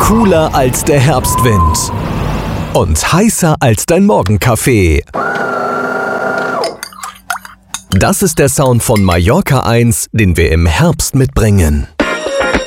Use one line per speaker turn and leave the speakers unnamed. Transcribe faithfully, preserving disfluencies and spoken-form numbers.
Cooler als der Herbstwind und heißer als dein Morgenkaffee. Das ist der Sound von Mallorca eins, den wir im Herbst mitbringen.